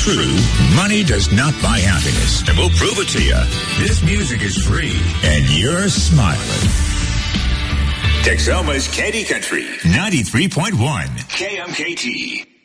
true, money does not buy happiness. And we'll prove it to you. This music is free, and you're smiling. Texoma's Candy Country, 93.1 KMKT.